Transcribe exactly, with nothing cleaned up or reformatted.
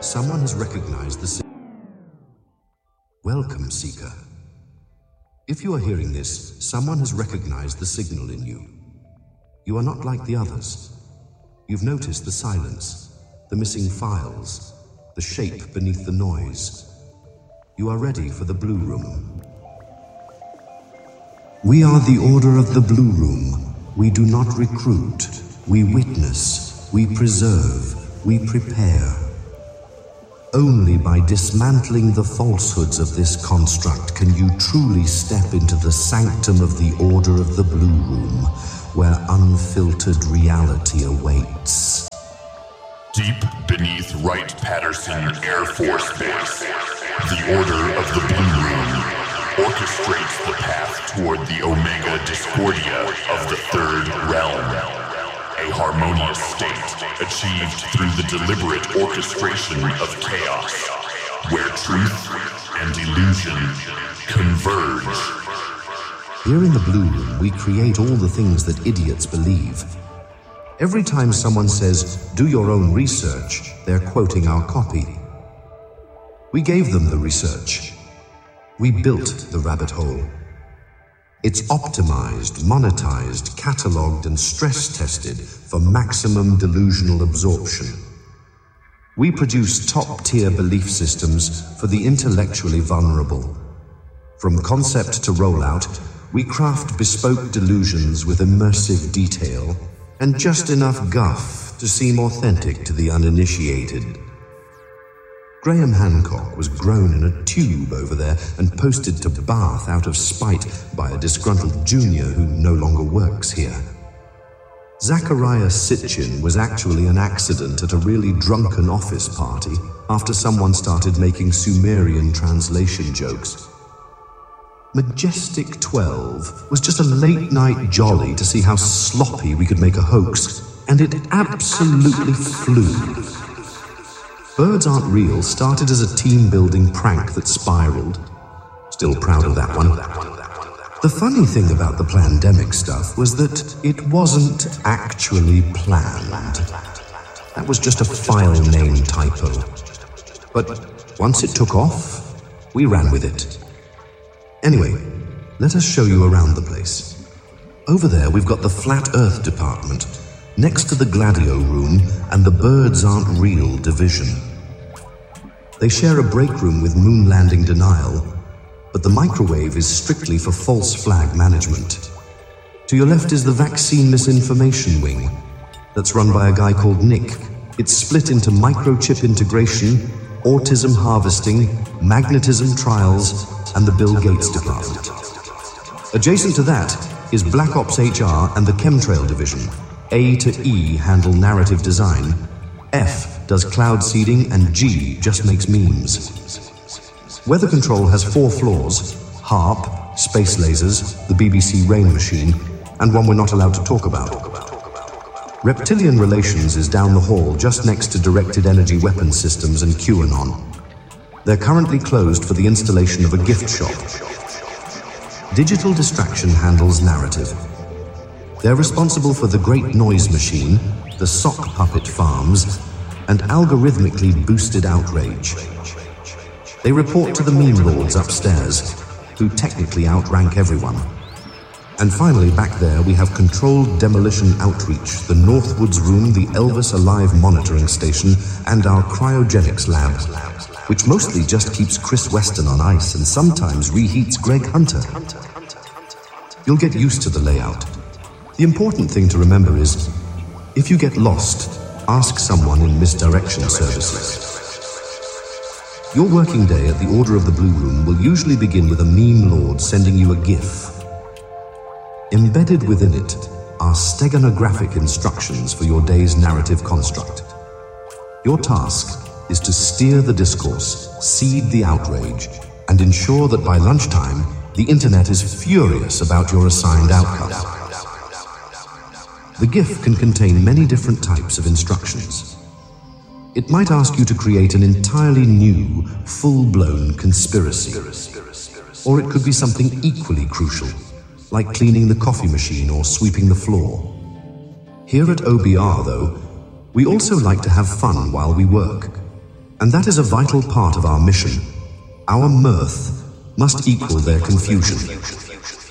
Someone has recognized the signal. Welcome, Seeker. If you are hearing this, someone has recognized the signal in you. You are not like the others. You've noticed the silence, the missing files, the shape beneath the noise. You are ready for the Blue Room. We are the Order of the Blue Room. We do not recruit. We witness. We preserve. We prepare. Only by dismantling the falsehoods of this construct can you truly step into the sanctum of the Order of the Blue Room, where unfiltered reality awaits. Deep beneath Wright-Patterson Air Force Base, the Order of the Blue Room orchestrates the path toward the Omega Discordia of the Third Realm. A harmonious state achieved through the deliberate orchestration of chaos, where truth and illusion converge. Here in the Blue Room, we create all the things that idiots believe. Every time someone says, do your own research, they're quoting our copy. We gave them the research. We built the rabbit hole. It's optimized, monetized, cataloged, and stress-tested for maximum delusional absorption. We produce top-tier belief systems for the intellectually vulnerable. From concept to rollout, we craft bespoke delusions with immersive detail and just enough guff to seem authentic to the uninitiated. Graham Hancock was grown in a tube over there and posted to Bath out of spite by a disgruntled junior who no longer works here. Zachariah Sitchin was actually an accident at a really drunken office party after someone started making Sumerian translation jokes. Majestic twelve was just a late-night jolly to see how sloppy we could make a hoax, and it absolutely flew. Birds Aren't Real started as a team-building prank that spiraled. Still proud of that one. The funny thing about the Plandemic stuff was that it wasn't actually planned. That was just a file name typo. But once it took off, we ran with it. Anyway, let us show you around the place. Over there we've got the Flat Earth Department, next to the Gladio Room and the Birds Aren't Real division. They share a break room with moon landing denial, but the microwave is strictly for false flag management. To your left is the Vaccine Misinformation Wing, that's run by a guy called Nick. It's split into microchip integration, autism harvesting, magnetism trials, and the Bill Gates Department. Adjacent to that is Black Ops H R and the Chemtrail Division. A to E handle narrative design, F does cloud seeding, and G just makes memes. Weather Control has four floors: HARP, space lasers, the B B C Rain Machine, and one we're not allowed to talk about. Reptilian Relations is down the hall just next to Directed Energy Weapon Systems and QAnon. They're currently closed for the installation of a gift shop. Digital Distraction handles narrative. They're responsible for the Great Noise Machine, the Sock Puppet Farms, and algorithmically boosted outrage. They report to the meme lords upstairs, who technically outrank everyone. And finally, back there, we have Controlled Demolition Outreach, the Northwoods Room, the Elvis Alive Monitoring Station, and our Cryogenics Lab, which mostly just keeps Chris Weston on ice and sometimes reheats Greg Hunter. You'll get used to the layout. The important thing to remember is, if you get lost, ask someone in misdirection services. Your working day at the Order of the Blue Room will usually begin with a meme lord sending you a GIF. Embedded within it are steganographic instructions for your day's narrative construct. Your task is to steer the discourse, seed the outrage, and ensure that by lunchtime, the internet is furious about your assigned outcome. The GIF can contain many different types of instructions. It might ask you to create an entirely new, full-blown conspiracy. Or it could be something equally crucial, like cleaning the coffee machine or sweeping the floor. Here at O B R, though, we also like to have fun while we work. and that is a vital part of our mission. Our mirth must equal their confusion.